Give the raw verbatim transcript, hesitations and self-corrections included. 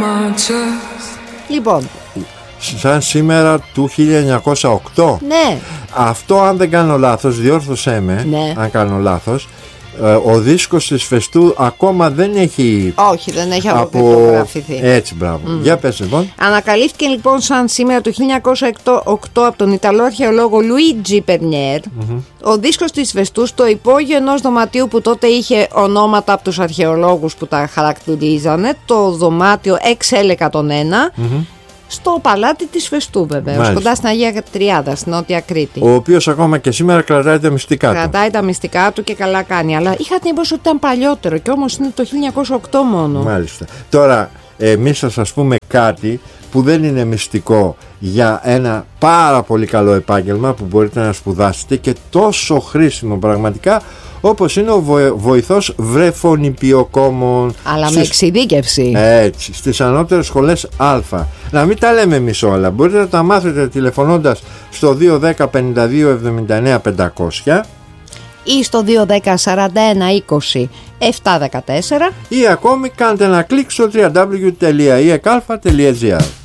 Λοιπόν, σαν σήμερα του χίλια εννιακόσια οκτώ. ναι. Αυτό, αν δεν κάνω λάθος, διόρθωσέ με, Ναι. αν κάνω λάθος, ο δίσκος της Φεστού ακόμα δεν έχει. Όχι, δεν έχει αποκρυπτογραφηθεί. Έτσι, μπράβο. Mm. Για πες λοιπόν. Ανακαλύφθηκε λοιπόν σαν σήμερα το χίλια εννιακόσια οκτώ από τον Ιταλό αρχαιολόγο Λουίτζι Περνιέρ mm-hmm. ο δίσκος της Φεστού στο υπόγειο ενός δωματίου που τότε είχε ονόματα από τους αρχαιολόγους που τα χαρακτηρίζανε, το δωμάτιο εξ ελ εκατόν ένα, mm-hmm. στο παλάτι της Φεστού βεβαίως, κοντά στην Αγία Τριάδα, στην Νότια Κρήτη. Ο οποίος ακόμα και σήμερα κρατάει τα μυστικά κρατάει του. Κρατάει τα μυστικά του και καλά κάνει. Αλλά είχα την εντύπωση ότι ήταν παλιότερο και όμως είναι το χίλια εννιακόσια οκτώ μόνο. Μάλιστα. Τώρα, εμείς θα σας πούμε κάτι που δεν είναι μυστικό για ένα πάρα πολύ καλό επάγγελμα που μπορείτε να σπουδάσετε και τόσο χρήσιμο πραγματικά, όπως είναι ο βο- βοηθός βρεφονιπιοκόμων. Αλλά στις... με εξειδίκευση. Έτσι, στις ανώτερες σχολές Α. Να μην τα λέμε εμείς όλα. Μπορείτε να τα μάθετε τηλεφωνώντας στο δύο ένα μηδέν πέντε δύο εβδομήντα εννέα πεντακόσια ή στο δύο ένα μηδέν σαράντα ένα είκοσι επτακόσια δεκατέσσερα ή ακόμη κάντε ένα κλικ στο double-u double-u double-u τελεία ι εκ αλφα τελεία τζι άρ.